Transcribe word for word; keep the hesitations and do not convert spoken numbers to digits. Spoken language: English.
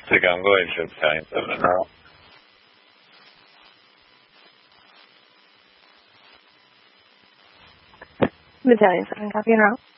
Take on going to Italian seven in a row. Battalion seven, copy en route.